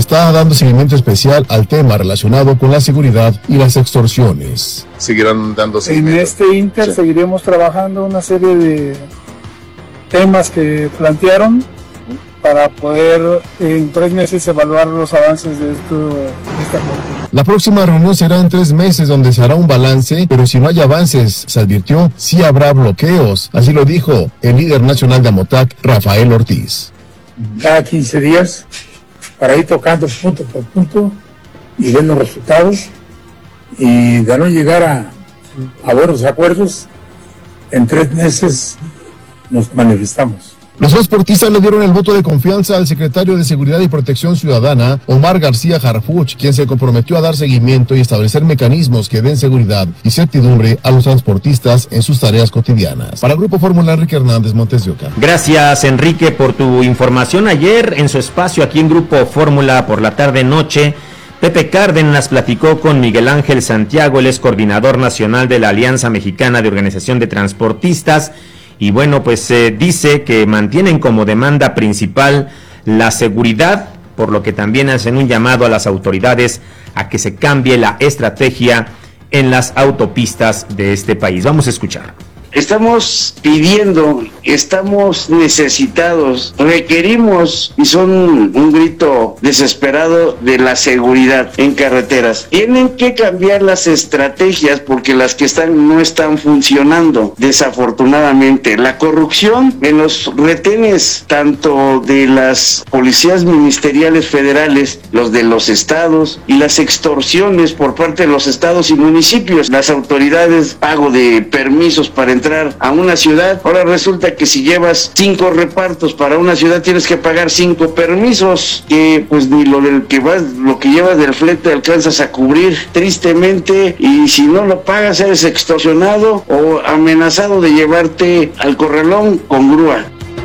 Está dando seguimiento especial al tema relacionado con la seguridad y las extorsiones. Seguirán dando seguimiento. En este inter seguiremos trabajando una serie de temas que plantearon para poder en 3 meses evaluar los avances de esta política. La próxima reunión será en 3 meses, donde se hará un balance, pero si no hay avances, se advirtió, sí habrá bloqueos. Así lo dijo el líder nacional de Amotac, Rafael Ortiz. Cada 15 días, para ir tocando punto por punto y ver los resultados, y de no llegar a buenos acuerdos, en 3 meses nos manifestamos. Los transportistas le dieron el voto de confianza al secretario de Seguridad y Protección Ciudadana, Omar García Harfuch, quien se comprometió a dar seguimiento y establecer mecanismos que den seguridad y certidumbre a los transportistas en sus tareas cotidianas. Para Grupo Fórmula, Enrique Hernández, Montes de Oca. Gracias, Enrique, por tu información. Ayer, en su espacio aquí en Grupo Fórmula por la tarde-noche, Pepe Cárdenas platicó con Miguel Ángel Santiago, él es coordinador nacional de la Alianza Mexicana de Organización de Transportistas. Y bueno, pues dice que mantienen como demanda principal la seguridad, por lo que también hacen un llamado a las autoridades a que se cambie la estrategia en las autopistas de este país. Vamos a escuchar. Estamos pidiendo, estamos necesitados, requerimos, y son un grito desesperado de la seguridad en carreteras. Tienen que cambiar las estrategias porque las que están no están funcionando, desafortunadamente. La corrupción en los retenes, tanto de las policías ministeriales federales, los de los estados, y las extorsiones por parte de los estados y municipios. Las autoridades, pago de permisos para entrar a una ciudad, ahora resulta que si llevas 5 repartos para una ciudad tienes que pagar 5 permisos, que pues ni lo que llevas del flete alcanzas a cubrir, tristemente, y si no lo pagas eres extorsionado o amenazado de llevarte al corralón con grúa.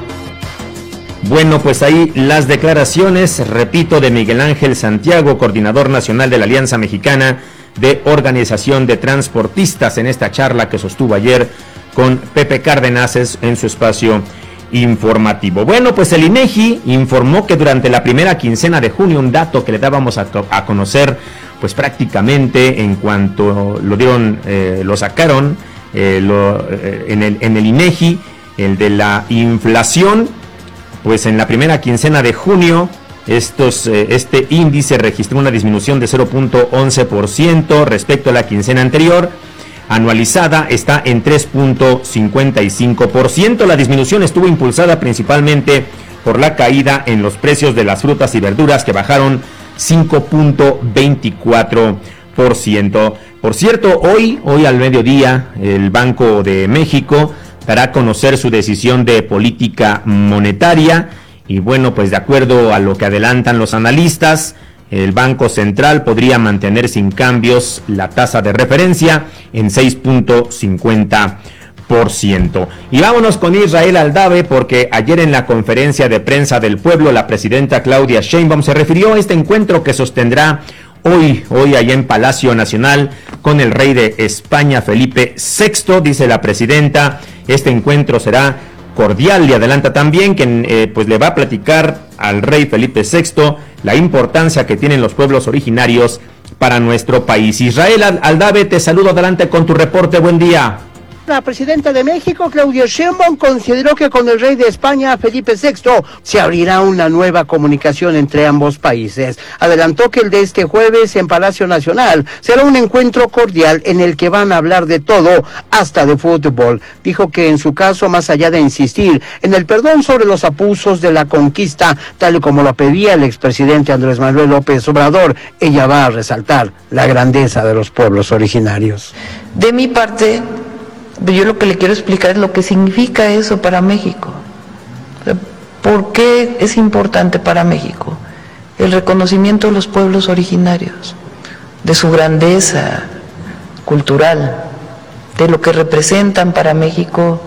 Bueno, pues ahí las declaraciones, repito, de Miguel Ángel Santiago, coordinador nacional de la Alianza Mexicana de Organización de Transportistas, en esta charla que sostuvo ayer con Pepe Cárdenas en su espacio informativo. Bueno, pues el INEGI informó que durante la primera quincena de junio, un dato que le dábamos a conocer, pues prácticamente en cuanto lo sacaron en el INEGI, el de la inflación, pues en la primera quincena de junio, este índice registró una disminución de 0.11% respecto a la quincena anterior. Anualizada está en 3.55%. La disminución estuvo impulsada principalmente por la caída en los precios de las frutas y verduras, que bajaron 5.24%. Por cierto, hoy al mediodía, el Banco de México dará a conocer su decisión de política monetaria. Y bueno, pues de acuerdo a lo que adelantan los analistas, el Banco Central podría mantener sin cambios la tasa de referencia en 6.50%. Y vámonos con Israel Aldave, porque ayer en la conferencia de prensa del pueblo, la presidenta Claudia Sheinbaum se refirió a este encuentro que sostendrá hoy allá en Palacio Nacional con el rey de España, Felipe VI. Dice la presidenta, este encuentro será cordial, y adelanta también que pues le va a platicar al rey Felipe VI la importancia que tienen los pueblos originarios para nuestro país. Israel Aldave, te saludo, adelante con tu reporte, buen día. La presidenta de México, Claudia Sheinbaum, consideró que con el rey de España, Felipe VI, se abrirá una nueva comunicación entre ambos países. Adelantó que el de este jueves en Palacio Nacional será un encuentro cordial en el que van a hablar de todo, hasta de fútbol. Dijo que en su caso, más allá de insistir en el perdón sobre los abusos de la conquista, tal y como lo pedía el expresidente Andrés Manuel López Obrador, ella va a resaltar la grandeza de los pueblos originarios. De mi parte, yo lo que le quiero explicar es lo que significa eso para México. ¿Por qué es importante para México el reconocimiento de los pueblos originarios, de su grandeza cultural, de lo que representan para México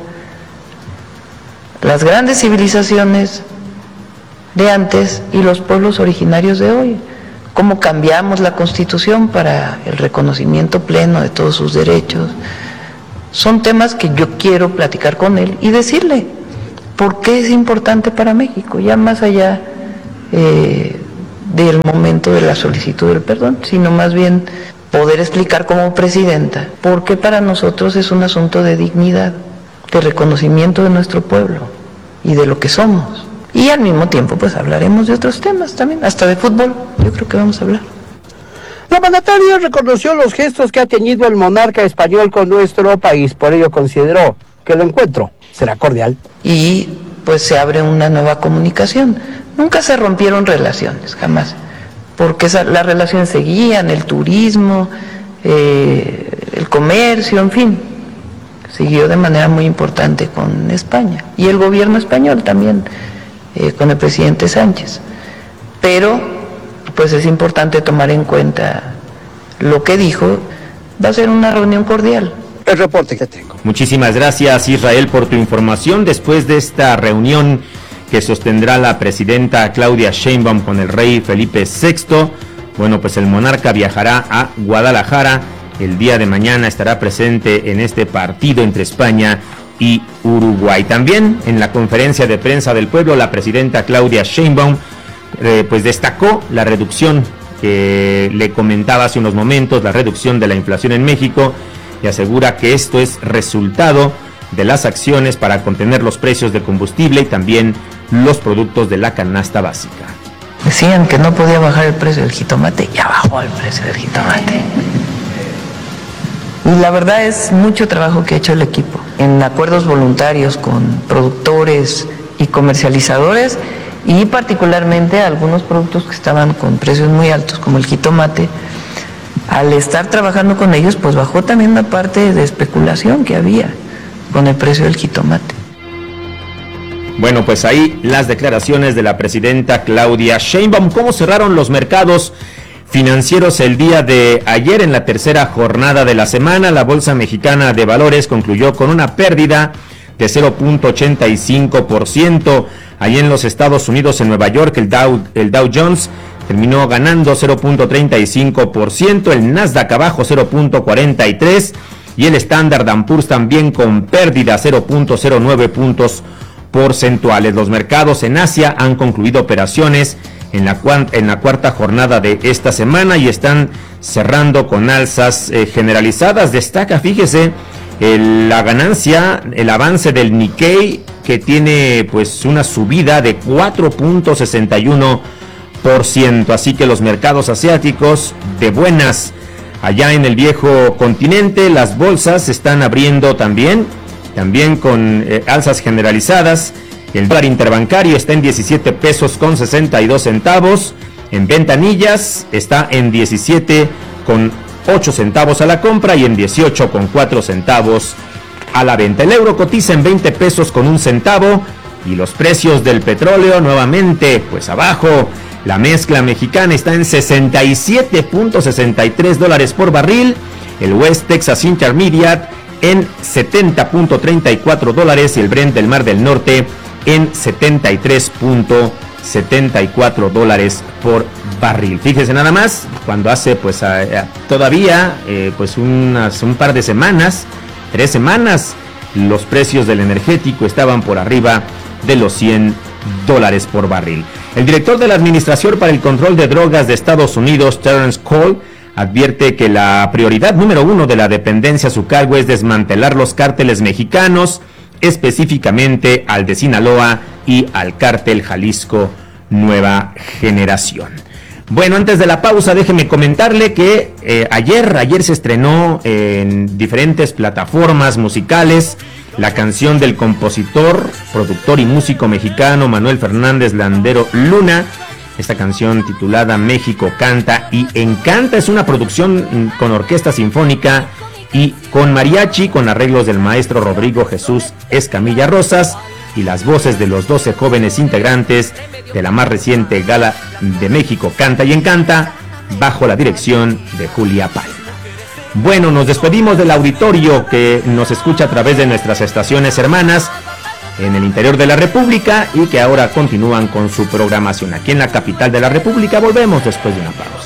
las grandes civilizaciones de antes y los pueblos originarios de hoy? ¿Cómo cambiamos la Constitución para el reconocimiento pleno de todos sus derechos? Son temas que yo quiero platicar con él y decirle por qué es importante para México, ya más allá del momento de la solicitud del perdón, sino más bien poder explicar como presidenta por qué para nosotros es un asunto de dignidad, de reconocimiento de nuestro pueblo y de lo que somos. Y al mismo tiempo pues hablaremos de otros temas también, hasta de fútbol, yo creo que vamos a hablar. La mandataria reconoció los gestos que ha tenido el monarca español con nuestro país, por ello consideró que el encuentro será cordial. Y pues se abre una nueva comunicación. Nunca se rompieron relaciones, jamás, porque las relaciones seguían, el turismo, el comercio, en fin, siguió de manera muy importante con España y el gobierno español también, con el presidente Sánchez. Pero pues es importante tomar en cuenta lo que dijo, va a ser una reunión cordial. El reporte que tengo. Muchísimas gracias, Israel, por tu información. Después de esta reunión que sostendrá la presidenta Claudia Sheinbaum con el rey Felipe VI, bueno, pues el monarca viajará a Guadalajara. El día de mañana estará presente en este partido entre España y Uruguay. También en la conferencia de prensa del pueblo, la presidenta Claudia Sheinbaum pues destacó la reducción que le comentaba hace unos momentos, la reducción de la inflación en México, y asegura que esto es resultado de las acciones para contener los precios de combustible y también los productos de la canasta básica. Decían que no podía bajar el precio del jitomate, ya bajó el precio del jitomate. Y la verdad es mucho trabajo que ha hecho el equipo en acuerdos voluntarios con productores y comercializadores, y particularmente algunos productos que estaban con precios muy altos, como el jitomate. Al estar trabajando con ellos, pues bajó también una parte de especulación que había con el precio del jitomate. Bueno, pues ahí las declaraciones de la presidenta Claudia Sheinbaum. ¿Cómo cerraron los mercados financieros el día de ayer en la tercera jornada de la semana? La Bolsa Mexicana de Valores concluyó con una pérdida de 0.85%. Ahí en los Estados Unidos, en Nueva York, el Dow Jones terminó ganando 0.35%, el Nasdaq abajo 0.43% y el Standard & Poor's también con pérdida 0.09 puntos porcentuales. Los mercados en Asia han concluido operaciones en la cuarta jornada de esta semana y están cerrando con alzas generalizadas. Destaca, fíjese, la ganancia, el avance del Nikkei, que tiene pues una subida de 4.61%, así que los mercados asiáticos de buenas. Allá en el viejo continente las bolsas están abriendo también con alzas generalizadas. El dólar interbancario está en 17 pesos con 62 centavos, en ventanillas está en 17 con 8 centavos a la compra y en 18 con 4 centavos a la venta. El euro cotiza en 20 pesos con 1 centavo y los precios del petróleo nuevamente pues abajo. La mezcla mexicana está en $67.63 por barril, el West Texas Intermediate en $70.34 y el Brent del Mar del Norte en $73.74 por barril. Fíjese nada más, cuando hace pues todavía pues un par de semanas, 3 semanas, los precios del energético estaban por arriba de los $100 por barril. El director de la Administración para el Control de Drogas de Estados Unidos, Terrence Cole, advierte que la prioridad número 1 de la dependencia a su cargo es desmantelar los cárteles mexicanos, específicamente al de Sinaloa y al cártel Jalisco Nueva Generación. Bueno, antes de la pausa, déjeme comentarle que ayer se estrenó en diferentes plataformas musicales la canción del compositor, productor y músico mexicano Manuel Fernández Landero Luna. Esta canción titulada México canta y encanta es una producción con orquesta sinfónica y con mariachi, con arreglos del maestro Rodrigo Jesús Escamilla Rosas y las voces de los 12 jóvenes integrantes de la más reciente gala de México Canta y Encanta, bajo la dirección de Julia Palma. Bueno, nos despedimos del auditorio que nos escucha a través de nuestras estaciones hermanas en el interior de la República y que ahora continúan con su programación. Aquí en la capital de la República volvemos después de una pausa.